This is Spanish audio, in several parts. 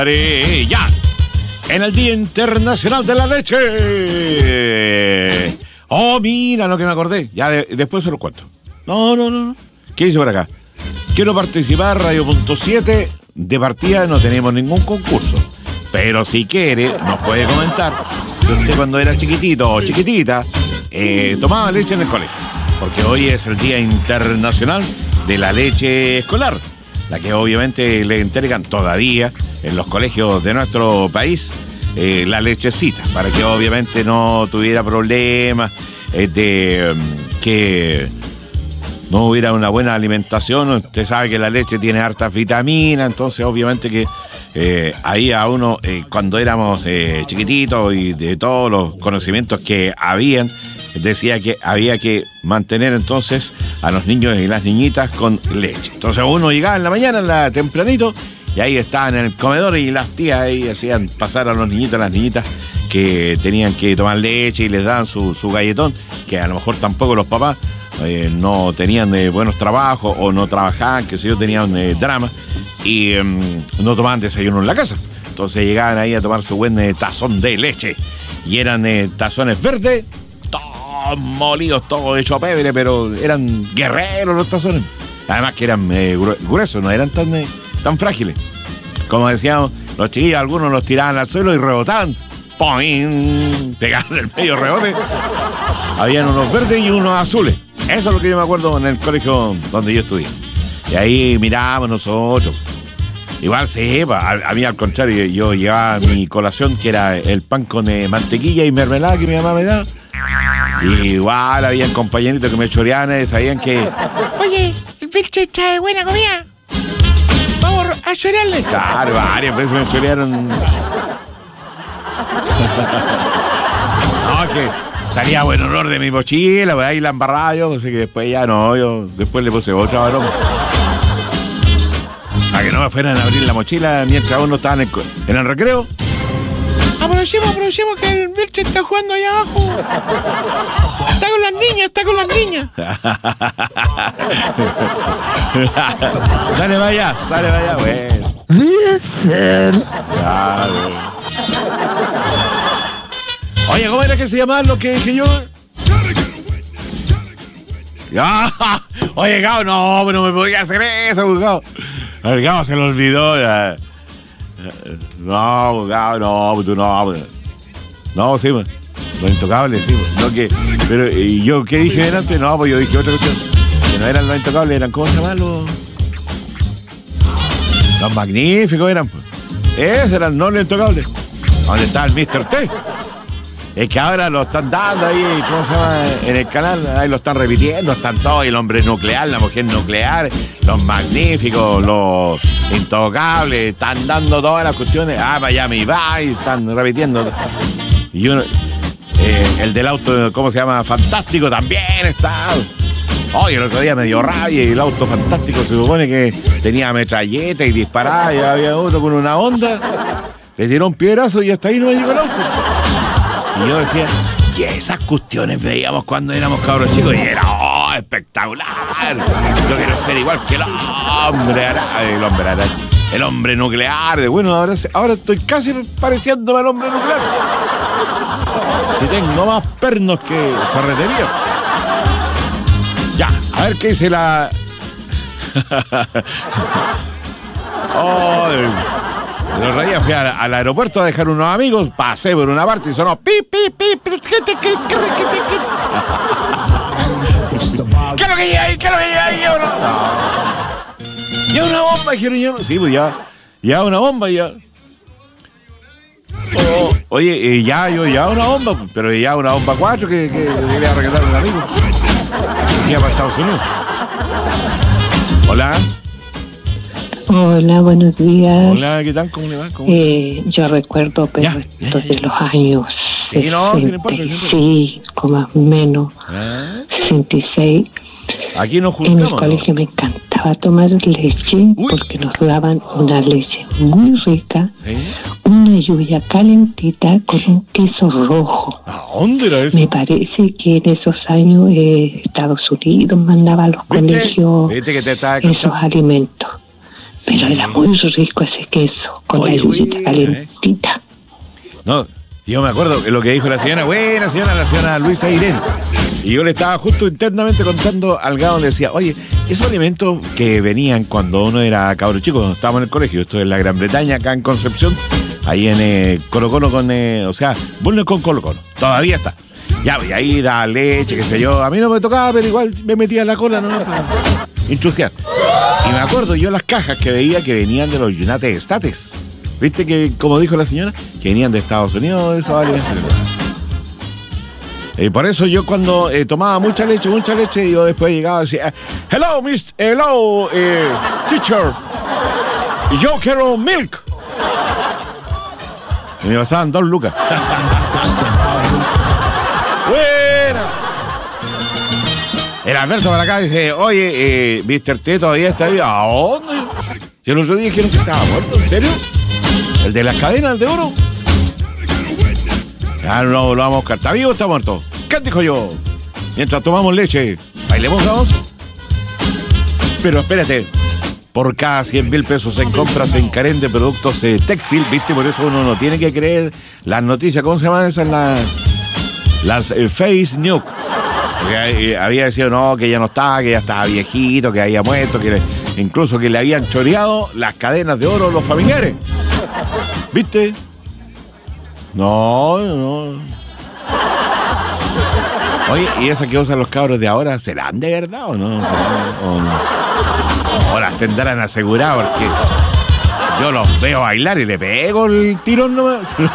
Ya, en el Día Internacional de la Leche. Oh, mira lo que me acordé. Ya después se lo cuento. No. ¿Qué dice por acá? Quiero participar, Radio.7. De partida no tenemos ningún concurso. Pero si quiere, nos puede comentar si usted cuando era chiquitito o chiquitita tomaba leche en el colegio. Porque hoy es el Día Internacional de la Leche Escolar. La que obviamente le entregan todavía en los colegios de nuestro país la lechecita, para que obviamente no tuviera problemas de que no hubiera una buena alimentación. Usted sabe que la leche tiene hartas vitaminas, entonces obviamente que ahí a uno, cuando éramos chiquititos y de todos los conocimientos que habían, decía que había que mantener entonces a los niños y las niñitas con leche. Entonces uno llegaba en la mañana, tempranito, y ahí estaban en el comedor y las tías ahí hacían pasar a los niñitos y las niñitas que tenían que tomar leche y les daban su galletón, que a lo mejor tampoco los papás no tenían buenos trabajos o no trabajaban, que sé yo, tenían drama y no tomaban desayuno en la casa. Entonces llegaban ahí a tomar su buen tazón de leche y eran tazones verdes, todos molidos, todos hechos pebre, pero eran guerreros los tazones. Además que eran gruesos, no eran tan frágiles. Como decíamos, los chiquillos, algunos los tiraban al suelo y rebotaban. ¡Poing! Pegaban el medio rebote. Habían unos verdes y unos azules. Eso es lo que yo me acuerdo en el colegio donde yo estudié. Y ahí mirábamos nosotros. Igual sí, a mí al contrario, yo llevaba mi colación, que era el pan con mantequilla y mermelada que mi mamá me daba. Y igual habían compañeritos que me choreaban y sabían que... Oye, el Vilche trae buena comida. Vamos a chorearle. Claro, varias veces me chorearon. No, que salía buen olor de mi mochila, pues ahí la embarraba yo, así que después ya no, yo después le puse otra broma. Para que no me fueran a abrir la mochila mientras uno estaba en el recreo. Aprovechemos que el Vilche está jugando allá abajo. Está con las niñas. Sale vaya, güey. Listen. Claro. Oye, ¿cómo era que se llamaba lo que dije yo? Oye, Gao, no me podía hacer eso, Gao. El Gao se lo olvidó ya. No, Gao, no, tú no. No, sí, los intocables, sí. No, que, pero, ¿y yo qué dije delante? No, pues yo dije otra cuestión. Que no eran los intocables, eran, ¿cómo se llaman los magníficos eran? Pues. Esos eran no los intocables. ¿Dónde está el Mr. T? Es que ahora lo están dando ahí, ¿cómo se llama? En el canal, ahí lo están repitiendo, están todos, el hombre nuclear, la mujer nuclear, los magníficos, los intocables, están dando todas las cuestiones. Miami Vice, están repitiendo. Y uno, el del auto, ¿cómo se llama? Fantástico también está. Oye, el otro día me dio rabia y el auto fantástico se supone que tenía metralleta y disparaba y había otro con una Honda. Le tiró un piedrazo y hasta ahí no me llegó el auto. Y yo decía, y esas cuestiones veíamos cuando éramos cabros chicos y era espectacular. Yo quiero ser igual que el hombre nuclear. Bueno, ahora estoy casi pareciéndome al hombre nuclear. Si tengo más pernos que ferretería. Ya, a ver qué dice la... El otro día fui al aeropuerto a dejar unos amigos, pasé por una parte y sonó pi. ¿Qué es lo que llega ahí? No. Ya una bomba, dijeron yo. Sí, pues ya una bomba ya. Oye, ya una bomba, pero ya una bomba 4 que le a regalar a un amigo. Decía para Estados Unidos. Hola. Hola, buenos días. Hola, ¿qué tal? ¿Cómo le va? Yo recuerdo, pero esto de los años 66, más menos, 66. Aquí nos en el colegio me encantaba tomar leche porque nos daban una leche muy rica, una lluvia calentita con un queso rojo. ¿A dónde era eso? Me parece que en esos años Estados Unidos mandaba a los colegios esos alimentos. Pero era muy rico ese queso, con la yuyita calentita. No, yo me acuerdo lo que dijo la señora, la señora Luisa Irene. Y yo le estaba justo internamente contando al Gao, le decía, oye, esos alimentos que venían cuando uno era cabro chico, cuando estábamos en el colegio, esto es la Gran Bretaña, acá en Concepción, ahí en Colo-Colo Bulnes con Colo-Colo, todavía está. Ya, y ahí da leche, qué sé yo, a mí no me tocaba, pero igual me metía en la cola, ¿no? Para enchuciar. Y me acuerdo yo las cajas que veía que venían de los United States. ¿Viste que, como dijo la señora, que venían de Estados Unidos, esos alimentos? Y por eso yo cuando tomaba mucha leche, yo después llegaba y decía, hello, teacher, yo quiero milk. Y me pasaban 2 lucas. Buena. El Alberto para acá dice, oye, Mr. T todavía está ahí. ¿A dónde? Y el otro día dijeron que estaba muerto, ¿en serio? ¿El de las cadenas, el de oro? Ya no lo vamos a buscar. ¿Está vivo o está muerto? ¿Qué dijo yo? Mientras tomamos leche, ¿bailemos la voz? Pero espérate, por cada 100.000 pesos en compras en Karen de productos Techfield, ¿viste? Por eso uno no tiene que creer las noticias, ¿cómo se llaman esas? Las face news. Porque había decidido, no, que ya no estaba, que ya estaba viejito, que había muerto, incluso que le habían choreado las cadenas de oro a los familiares. ¿Viste? No. Oye, ¿y esas que usan los cabros de ahora serán de verdad o no? O las tendrán asegurado, porque yo los veo bailar y le pego el tirón nomás.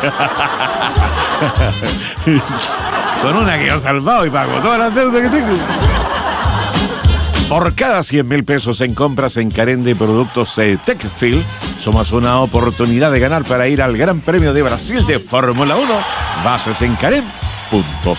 Con una que yo he salvado y pago todas las deudas que tengo. Por cada 100.000 pesos en compras en Karen de productos Techfield, somos una oportunidad de ganar para ir al Gran Premio de Brasil de Fórmula 1. Bases en Karen.cl.